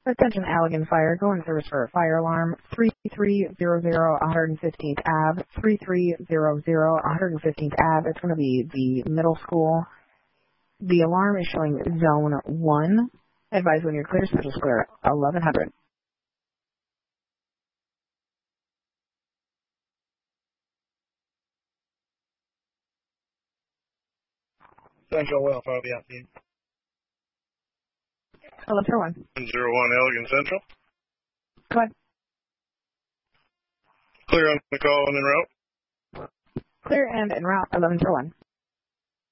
Attention Allegan Fire, go in service for a fire alarm, 3300 115th Ave, 3300 115th Ave. It's going to be the middle school. The alarm is showing zone 1. Advise when you're clear, Central Square, 1100. Central Well, I'll be out to you. 1101. 01 Allegan Central. Go ahead. Clear on the call and en route. Clear and en route, 1101.